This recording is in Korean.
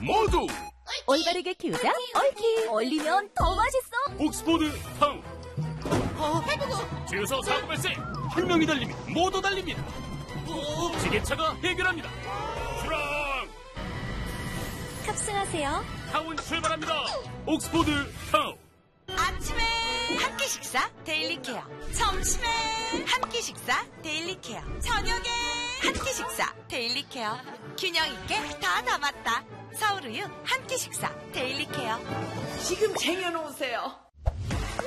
모두 올바르게 키우자 옳키. 얼리면 더 맛있어. 옥스포드 타운. 주유소 사고 발생. 한 명이 달리면 모두 달립니다. 지게차가 해결합니다. 출항. 탑승하세요. 타운 출발합니다. 옥스포드 타운. 아침에 한 끼 식사 데일리 케어. 점심에 한 끼 식사 데일리 케어. 저녁에 한 끼 식사 데일리 케어. 균형 있게 다 담았다. 서울우유 한 끼 식사 데일리 케어. 지금 쟁여놓으세요.